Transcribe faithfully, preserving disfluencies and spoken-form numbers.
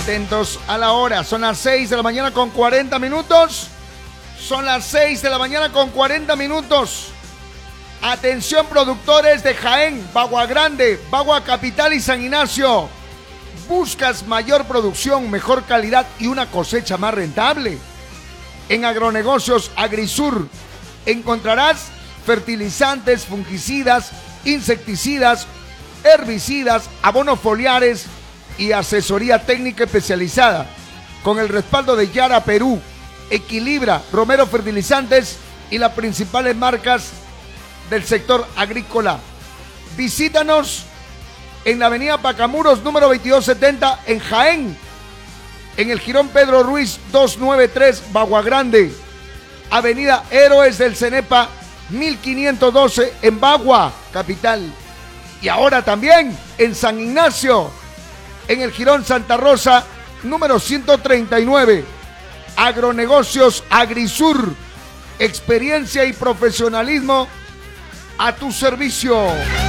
Atentos a la hora, son las seis de la mañana con cuarenta minutos. Son las seis de la mañana con cuarenta minutos. Atención productores de Jaén, Bagua Grande, Bagua Capital y San Ignacio. ¿Buscas mayor producción, mejor calidad y una cosecha más rentable? En Agronegocios Agrisur encontrarás fertilizantes, fungicidas, insecticidas, herbicidas, abonos foliares y asesoría técnica especializada. Con el respaldo de Yara Perú, Equilibra, Romero Fertilizantes y las principales marcas del sector agrícola. Visítanos en la avenida Pacamuros número veintidós setenta en Jaén, en el Jirón Pedro Ruiz doscientos noventa y tres Bagua Grande, avenida Héroes del Cenepa mil quinientos doce en Bagua Capital, y ahora también en San Ignacio, en el Jirón Santa Rosa número ciento treinta y nueve. Agronegocios Agrisur, experiencia y profesionalismo a tu servicio.